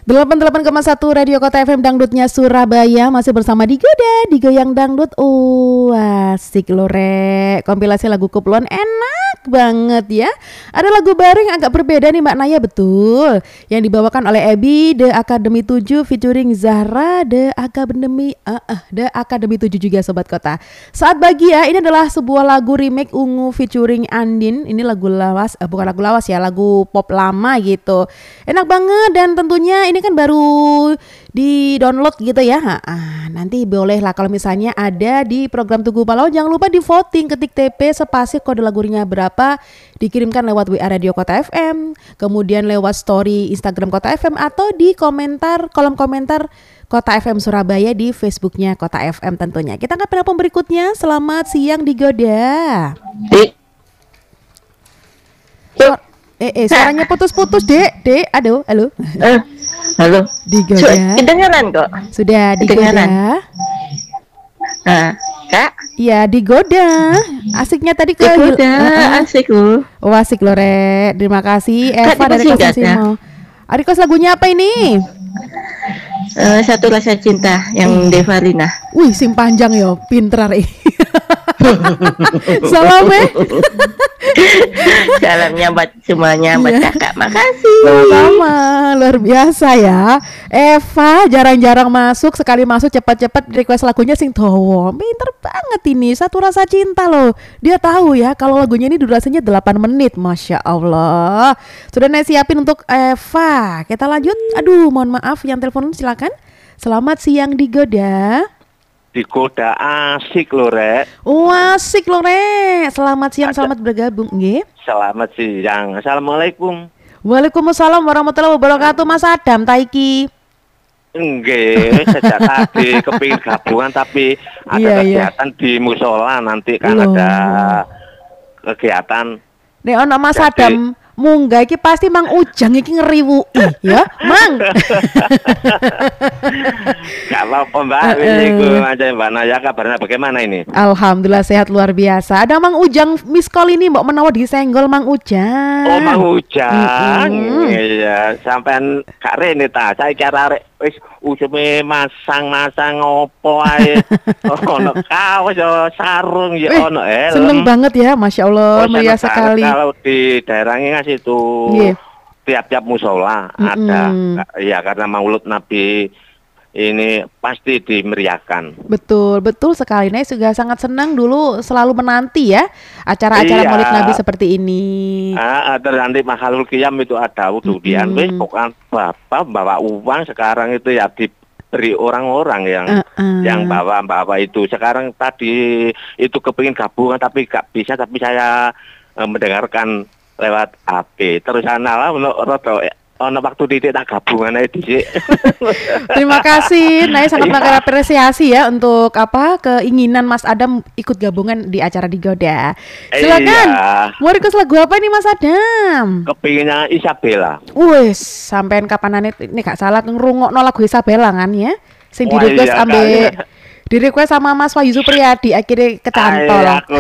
88,1 Radio Kota FM Dangdutnya Surabaya. Masih bersama Digoda, Digoyang Dangdut. Asik loh Rek. Kompilasi lagu Kuplon enak banget ya. Ada lagu baru yang agak berbeda nih Mbak Naya, betul. Yang dibawakan oleh Ebi, The Academy 7 featuring Zahra, The Academy 7 juga Sobat Kota. Saat bahagia, ini adalah sebuah lagu remake Ungu featuring Andin. Ini lagu lawas, bukan lagu lawas ya, lagu pop lama gitu. Enak banget dan tentunya ini kan baru di download gitu ya. Nanti boleh lah kalau misalnya ada di program Tugu Palau, jangan lupa di voting, ketik TP spasi kode lagunya berapa, dikirimkan lewat WA Radio Kota FM, kemudian lewat story Instagram Kota FM atau di kolom komentar Kota FM Surabaya di Facebooknya Kota FM tentunya. Kita angkat penelpon berikutnya. Selamat siang Digoda. Suaranya putus-putus, Dek. Aduh, halo. Halo. Digoda. Kedengaran kok. Sudah Digoda. Kak? Iya, Digoda. Asiknya tadi ke asik loh. Asik loh, Rek. Terima kasih Eva dari Kosimo. Adikos lagunya apa ini? Satu Rasa Cinta yang Devarina. Wih, sing panjang yo, pinter Rek. Salam Salamnya buat semuanya, buat kakak. Makasih. Sama, luar biasa ya. Eva jarang-jarang masuk, sekali masuk cepat-cepat request lagunya sing towo. Pinter banget ini, Satu Rasa Cinta loh. Dia tahu ya kalau lagunya ini durasinya 8 menit. Masya Allah. Sudah siapin untuk Eva. Kita lanjut. Aduh, mohon maaf yang telepon silakan. Selamat siang Digoda. Digoda asik loh Rek. Asik loh Rek. Selamat siang, selamat bergabung nggih. Selamat siang. Assalamualaikum. Waalaikumsalam warahmatullahi wabarakatuh. Mas Adam Taiki. Nggih, sejak tadi kepingin gabungan tapi ada kegiatan di musola nanti kan ada kegiatan. Nek ono Mas Adam munggah iki pasti Mang Ujang iki ngeriwuki ya, Mang. Kalau Mbak iku aja Mbak Naya, kabarnya bagaimana ini? Alhamdulillah sehat luar biasa. Ada Mang Ujang miss call ini mbok menawa disenggol Mang Ujang. Oh, Mang Ujang. Iya, sampean Kak Rene ta, saiki arek wis usume masang-masang opo ae. Ono kaos yo sarung yo ono helm. Seneng banget ya, Masya Allah, meriah sekali. Kalau di daerah Ngingas itu tiap-tiap musola ada. Ya karena Maulud Nabi ini pasti dimeriahkan. Betul sekali. Nah, juga sangat senang dulu selalu menanti ya acara-acara Maulid Nabi seperti ini. Terus nanti Makhlul Qiyam itu ada ududian, bukan bapak bawa uang sekarang itu ya diberi orang-orang yang bawa itu. Sekarang tadi itu kepingin gabungan tapi gak bisa, tapi saya mendengarkan lewat HP. Terus analah ono waktu didik tak gabungan aja didik. Terima kasih, Naya sangat mengapresiasi ya untuk keinginan Mas Adam ikut gabungan di acara Digoda. Silakan. Mau request lagu apa nih Mas Adam? Kepinginnya Isabella. Wes, sampean kapanane ini gak salah ngrungokno lagu Isabella kan ya? Sing di request di request sama Mas Wahyu Supriyadi akhirnya kecantol. Aku.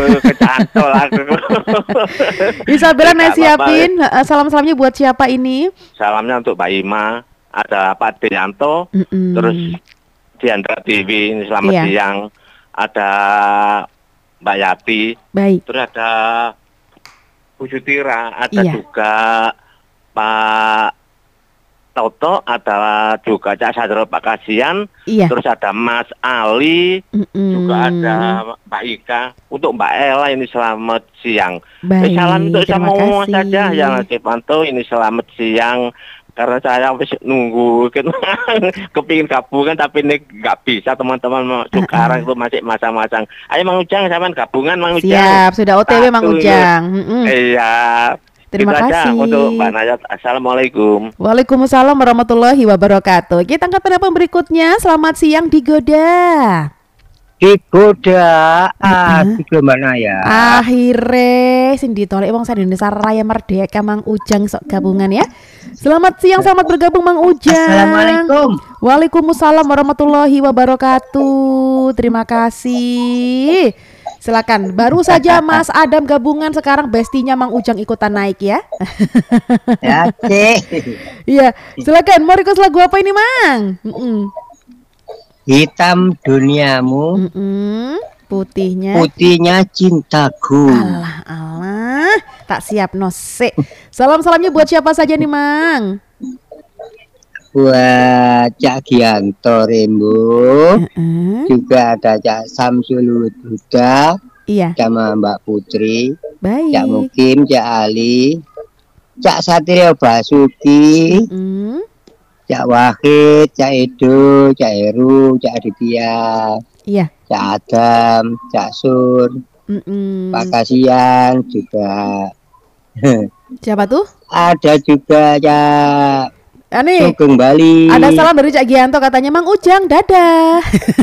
Isabella siapin salam-salamnya buat siapa ini? Salamnya untuk Mbak Ima, ada Pak Deyanto, terus Diandra Dewi, selamat siang. Ada Mbak Yati, terus ada Bu Sutira, ada juga Pak Toto, ada juga Cak Sadro Pak Kasian, terus ada Mas Ali, juga ada Mbak Ika, untuk Mbak Ella ini selamat siang. Salam untuk semua saja yang lagi pantau ini selamat siang. Karena saya habis nunggu kepingin gabungan tapi ini nggak bisa teman-teman sekarang itu masih masang-masang. Ayo Mang Ujang sama gabungan Mang Ujang. Siap, sudah OTW Mang Ujang. Iya. Terima kasih untuk Mbak Naya. Assalamualaikum. Waalaikumsalam warahmatullahi wabarakatuh. Kita angkat penelpon berikutnya. Selamat siang Digoda. Digoda, Mbak Naya. Akhirnya sing ditolak wong Indonesia Raya Merdeka Mang Ujang sok gabungan ya. Selamat siang, selamat bergabung Mang Ujang. Assalamualaikum. Waalaikumsalam warahmatullahi wabarakatuh. Terima kasih. silakan. Baru saja Mas Adam gabungan, sekarang bestinya Mang Ujang ikutan naik ya. Ya, Cik. Iya, silakan. Mau request lagu apa ini, Mang? Hitam duniamu. Putihnya cintaku. Alah, tak siap nose. Salam-salamnya buat siapa saja nih, Mang? Buat Cak Gianto Rembo, juga ada Cak Samsul Huda, sama Mbak Putri, Cak Mukim, Cak Ali, Cak Satrio Basuki, Cak Wahid, Cak Edo, Cak Heru, Cak Aditya, Cak Adam, Cak Sur, Pak Kasian juga. Siapa tuh? Ada juga Cak Sugeng Bali. Ada salam dari Cak Gianto, katanya Mang Ujang dadah.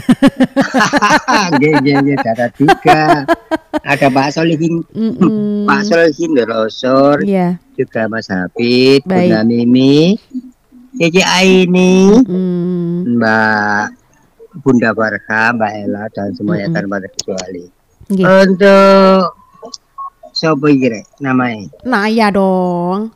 Geng dadah juga. Ada Pak Solihin, Pak Solihin Rosor, juga Mas Hafid, Bunda Mimi, Cici Aini, Mbak Bunda Barka, Mbak Ella, dan semuanya tanpa terkecuali. Untuk siapa kira namanya? Naya dong.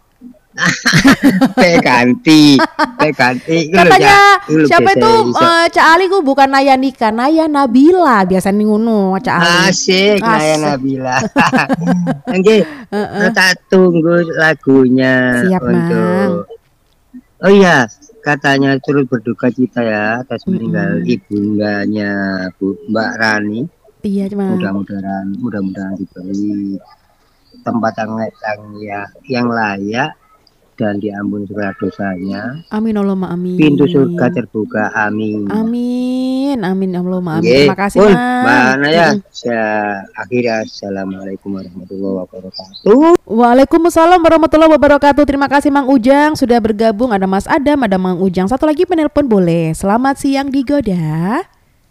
ganti. Katanya siapa itu Cak Ali ku bukan Naya Nika, Naya Nabila biasa ngono Cak Ali. Asik. Naya Nabila. Oke, kita tunggu lagunya. Siap, untuk Mang. Oh iya, katanya turut berduka cita ya atas meninggal ibundanya Bu Mbak Rani. Iya, Mang. Mudah-mudahan diberi tempat yang layak dan diampuni segala dosanya. Amin Allahumma amin. Pintu surga terbuka, amin. Amin Allahumma amin. Terima kasih, Mbak Naya. Saya akhiri, assalamualaikum warahmatullahi wabarakatuh. Waalaikumsalam warahmatullahi wabarakatuh. Terima kasih Mang Ujang sudah bergabung. Ada Mas Adam, ada Mang Ujang. Satu lagi penelpon boleh. Selamat siang Digoda.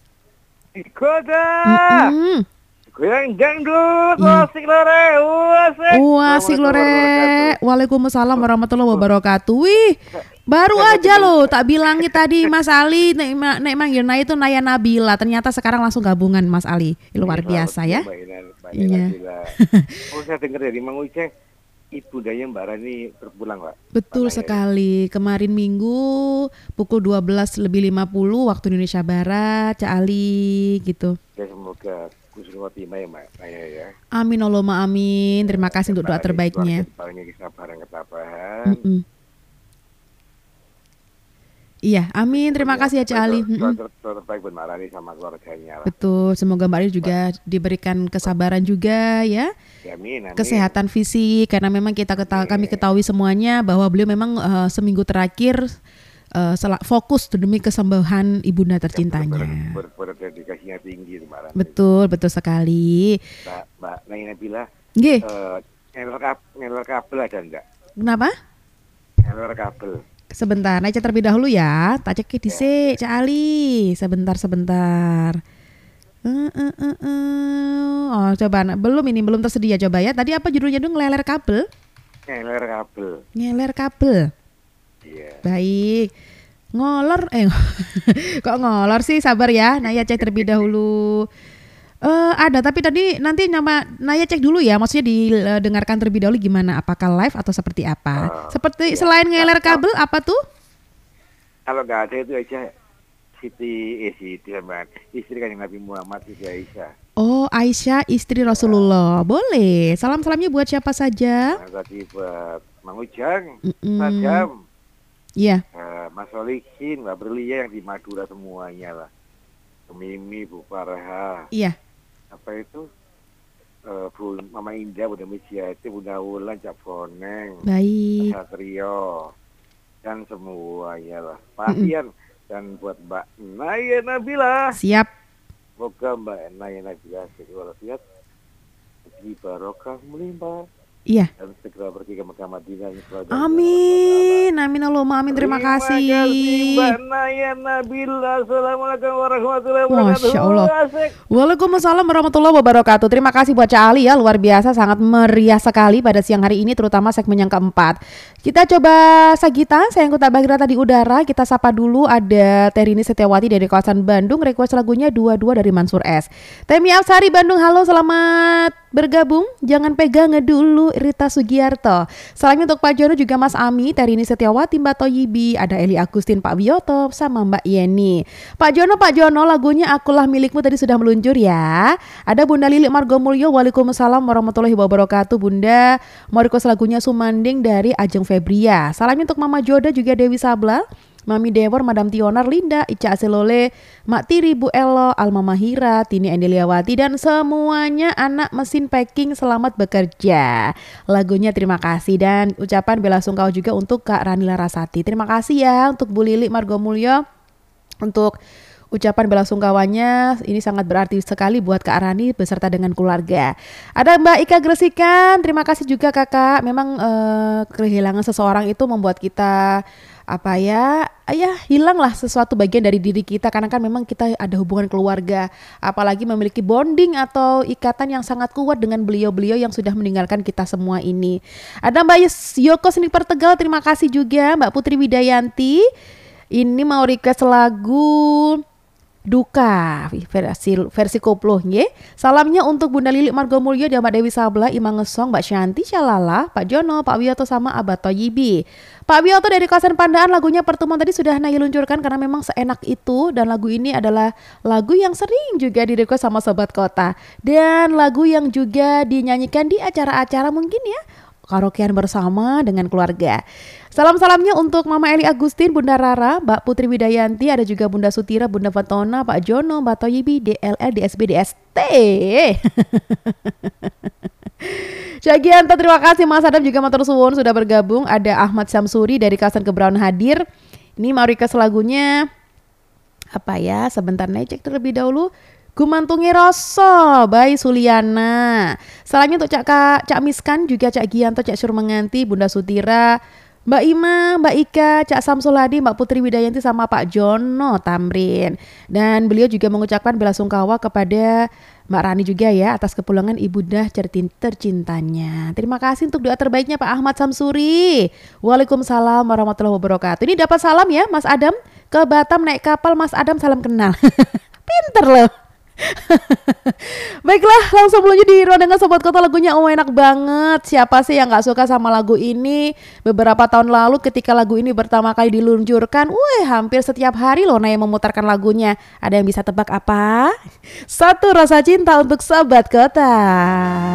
Goyang dangdut, asik lore, asik lore. Waalaikumsalam warahmatullahi wabarakatuh. Wih, baru aja loh tak bilang tadi Mas Ali nek manggil Naya itu Naya Nabila, ternyata sekarang langsung gabungan Mas Ali. Luar biasa ya. Iya. Oh, saya dengar dari Mang Ujang, Ibu Daya Mbak Rani berpulang, Pak. Betul sekali. Kemarin Minggu pukul 12:50 waktu Indonesia Barat, Cak Ali gitu. Ya, semoga Kusnul Khotimah ya, Mbak Naya ya. Amin Allahumma amin. Terima kasih untuk doa terbaiknya. Kesabaran. Iya, amin. Terima kasih ya Cak Ali. Doa terbaik buat Mbak Rani sama keluarganya lah. Betul. Semoga Mbak Rani juga diberikan kesabaran juga ya. Amin. Kesehatan fisik, karena memang kami ketahui semuanya bahwa beliau memang seminggu terakhir fokus demi kesembuhan ibunda tercintanya. Berdedikasinya tinggi, Mbak Rani. Betul sekali. Mbak Naya Nabila. Nggih. Ngelor kabel ada enggak? Kenapa? Ngelor kabel. Sebentar, Naya terlebih dahulu ya. Tak cek dhisik, Cak Ali. Sebentar. Oh, coba belum tersedia, coba ya. Tadi apa judulnya dong? Ngeler kabel. Ngeler kabel. Iya. Baik. Ngolor kok ngolor sih, sabar ya. Naya cek terlebih dahulu. Ada, tapi tadi nanti nama Naya cek dulu ya. Maksudnya didengarkan terlebih dahulu gimana? Apakah live atau seperti apa? Selain ngeler kabel apa tuh? Kalau nggak ada itu aja Siti istri kan Nabi Muhammad, Siti Aisyah. Oh, Aisyah istri Rasulullah. Boleh. Salam-salamnya buat siapa saja? Tadi buat Mang Ujang, Sadam. Iya. Mas Solihin, Mbak Berlia yang di Madura semuanya lah. Mimi, Bu Farha. Iya. Apa itu? Bu Mama Indah, Bunda Mijiati, Bunda Wulan, Cak Boneng. Baik. Satrio. Dan semuanya lah. Pasien. Dan buat Mbak Naya Nabila. Siap. Semoga Mbak Naya Nabila sehat, rezeki barokah melimpah. Iya. Dan segera pergi ke Mekah Madinah. Amin. Amin Allahumma amin. Terima kasih. Terima kasih Mbak Naya Nabila. Assalamualaikum warahmatullahi wabarakatuh. Masya Allah. Waalaikumsalam warahmatullahi wabarakatuh. Terima kasih buat Cak Ali ya, luar biasa, sangat meriah sekali pada siang hari ini, terutama segmen yang keempat. Kita coba Sagita, sayangku tak bahagia di udara. Kita sapa dulu, ada Terini Setiawati dari kawasan Bandung, request lagunya 22 dari Mansur S. Temi Afsari Bandung, halo selamat bergabung. Jangan pegang dulu, Rita Sugiarto. Salamnya untuk Pak Jono juga Mas Ami, Terini Setiawati, Mbak Toyibi, ada Eli Agustin, Pak Wiyoto, sama Mbak Yeni. Pak Jono, lagunya Akulah Milikmu tadi sudah meluncur ya. Ada Bunda Lilik Margomulyo, waalaikumsalam warahmatullahi wabarakatuh. Bunda mau request lagunya Sumanding dari Ajeng Febria. Salamnya untuk Mama Joda juga Dewi Sabla, Mami Dewor, Madam Tionar, Linda, Ica Aselole, Mak Tiri, Bu Elo, Alma Mahira, Tini Endeliawati, dan semuanya anak mesin packing selamat bekerja. Lagunya terima kasih, dan ucapan bela sungkawa juga untuk Kak Rani Larasati. Terima kasih ya untuk Bu Lili Margomulyo untuk ucapan bela sungkawanya. Ini sangat berarti sekali buat Kak Rani beserta dengan keluarga. Ada Mbak Ika Gresikan, terima kasih juga kakak. Memang kehilangan seseorang itu membuat kita hilanglah sesuatu bagian dari diri kita, karena kan memang kita ada hubungan keluarga, apalagi memiliki bonding atau ikatan yang sangat kuat dengan beliau-beliau yang sudah meninggalkan kita semua ini. Ada Mbak Yoko Seniper Tegal, terima kasih juga. Mbak Putri Widayanti ini mau request lagu Duka versi koplo nggih. Salamnya untuk Bunda Lilik Margomulyo dan Mbak Dewi Sabla, Imang Ngesong, Mbak Shanti, Syalala, Pak Jono, Pak Wiyoto sama Abah Toyibi. Pak Wiyoto dari kawasan Pandaan, lagunya Pertemuan tadi sudah Naya luncurkan karena memang seenak itu, dan lagu ini adalah lagu yang sering juga di request sama Sobat Kota, dan lagu yang juga dinyanyikan di acara-acara mungkin ya, karaokean bersama dengan keluarga. Salam-salamnya untuk Mama Eli Agustin, Bunda Rara, Mbak Putri Widayanti, ada juga Bunda Sutira, Bunda Fatona, Pak Jono, Mbak Toyibi, DLL, DSB, DST. Cagianto, terima kasih. Mas Adam juga matur suwun sudah bergabung. Ada Ahmad Samsuri dari kawasan Kebraun hadir. Ini mau request lagunya sebentar nih, cek terlebih dahulu. Gumantungi Rosso by Suliana. Salamnya untuk Cak Miskan, juga Cak Gianto, Cak Surmenganti, Bunda Sutira, Mbak Ima, Mbak Ika, Cak Samsuladi, Mbak Putri Widayanti sama Pak Jono Tamrin. Dan beliau juga mengucapkan bela sungkawa kepada Mbak Rani juga ya atas kepulangan ibunda tercintanya. Terima kasih untuk doa terbaiknya Pak Ahmad Samsuri. Waalaikumsalam warahmatullahi wabarakatuh. Ini dapat salam ya Mas Adam, ke Batam naik kapal. Mas Adam salam kenal. Pinter loh. Baiklah, langsung meluncur di ruang dengan Sobat Kota. Lagunya enak banget. Siapa sih yang gak suka sama lagu ini? Beberapa tahun lalu ketika lagu ini pertama kali diluncurkan, hampir setiap hari loh Naya memutarkan lagunya. Ada yang bisa tebak apa? Satu Rasa Cinta untuk Sobat Kota.